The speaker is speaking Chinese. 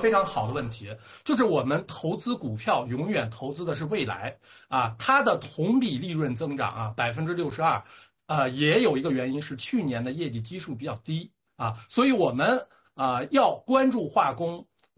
非常好的问题，就是我们投资股票永远投资的是未来啊，它的同比利润增长啊62%，也有一个原因是去年的业绩基数比较低啊，所以我们要关注化工，